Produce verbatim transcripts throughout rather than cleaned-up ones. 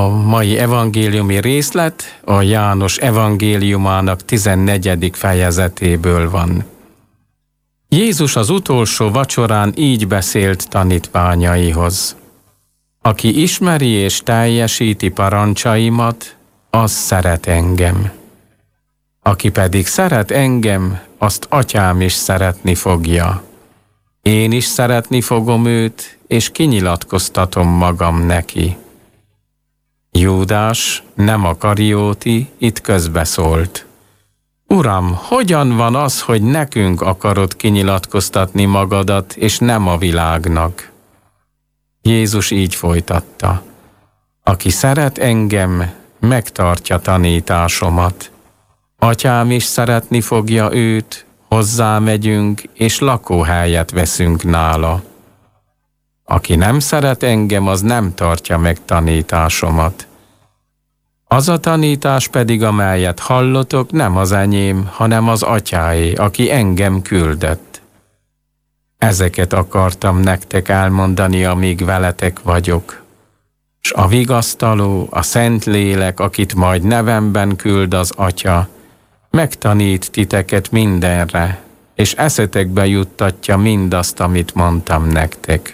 mai evangéliumi részlet a János evangéliumának tizennegyedik fejezetéből van. Jézus az utolsó vacsorán így beszélt tanítványaihoz. Aki ismeri és teljesíti parancsaimat, az szeret engem. Aki pedig szeret engem, azt Atyám is szeretni fogja. Én is szeretni fogom őt, és kinyilatkoztatom magam neki. Júdás, nem a Karióti, itt közbeszólt. Uram, hogyan van az, hogy nekünk akarod kinyilatkoztatni magadat, és nem a világnak? Jézus így folytatta. Aki szeret engem, megtartja tanításomat. Atyám is szeretni fogja őt, hozzámegyünk, és lakóhelyet veszünk nála. Aki nem szeret engem, az nem tartja meg tanításomat. Az a tanítás pedig, amelyet hallotok, nem az enyém, hanem az Atyáé, aki engem küldött. Ezeket akartam nektek elmondani, amíg veletek vagyok. S a vigasztaló, a Szentlélek, akit majd nevemben küld az Atya, megtanít titeket mindenre, és eszetekbe juttatja mindazt, amit mondtam nektek.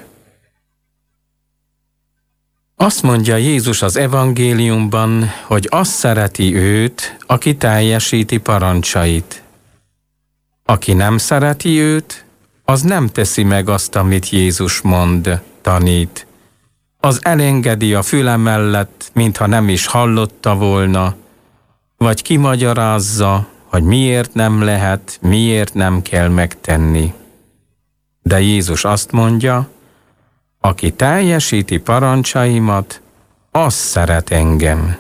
Azt mondja Jézus az evangéliumban, hogy azt szereti őt, aki teljesíti parancsait. Aki nem szereti őt, az nem teszi meg azt, amit Jézus mond, tanít. Az elengedi a füle mellett, mintha nem is hallotta volna, vagy kimagyarázza, hogy miért nem lehet, miért nem kell megtenni. De Jézus azt mondja, aki teljesíti parancsaimat, az szeret engem.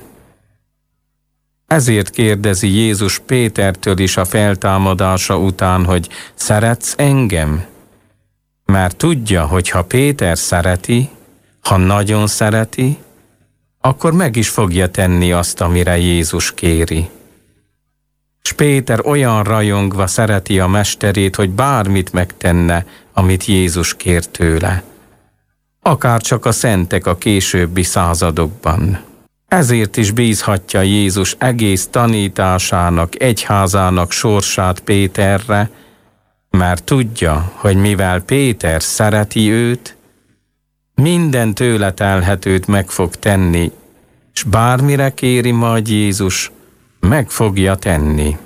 Ezért kérdezi Jézus Pétertől is a feltámadása után, hogy szeretsz engem? Mert tudja, hogy ha Péter szereti, ha nagyon szereti, akkor meg is fogja tenni azt, amire Jézus kéri. S Péter olyan rajongva szereti a mesterét, hogy bármit megtenne, amit Jézus kér tőle. Akárcsak a szentek a későbbi századokban. Ezért is bízhatja Jézus egész tanításának, egyházának sorsát Péterre, mert tudja, hogy mivel Péter szereti őt, minden tőle telhetőt meg fog tenni, s bármire kéri majd Jézus, meg fogja tenni.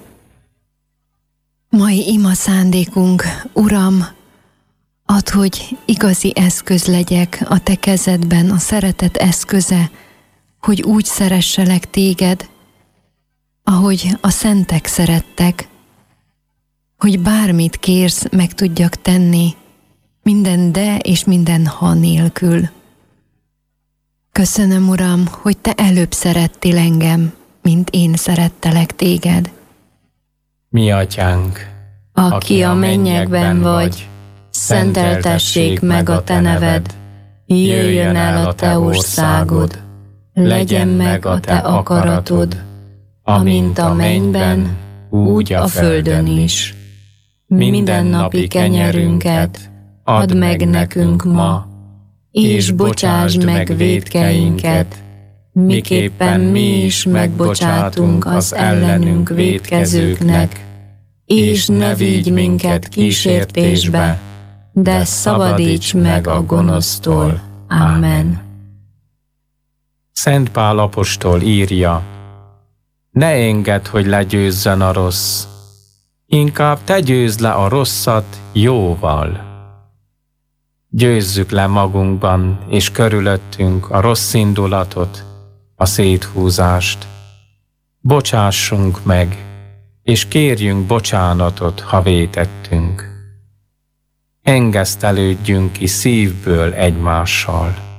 Mai ima szándékunk, Uram, add, hogy igazi eszköz legyek a Te kezedben, a szeretet eszköze, hogy úgy szeresselek Téged, ahogy a szentek szerettek, hogy bármit kérsz, meg tudjak tenni, minden de és minden ha nélkül. Köszönöm, Uram, hogy Te előbb szerettél engem, mint én szerettelek Téged. Mi Atyánk, aki, aki a mennyekben vagy, szenteltessék meg a Te neved, jöjjön el a Te országod, legyen meg a Te akaratod, amint a mennyben, úgy a földön is. Mindennapi kenyerünket add meg nekünk ma, és bocsásd meg vétkeinket, miképpen mi is megbocsátunk az ellenünk vétkezőknek, és ne vigy minket kísértésbe, de szabadíts meg a gonosztól. Amen. Szent Pál apostol írja, ne engedd, hogy legyőzzön a rossz, inkább te győzd le a rosszat jóval. Győzzük le magunkban és körülöttünk a rossz indulatot, a széthúzást. Bocsássunk meg, és kérjünk bocsánatot, ha vétettünk. Engesztelődjünk ki szívből egymással.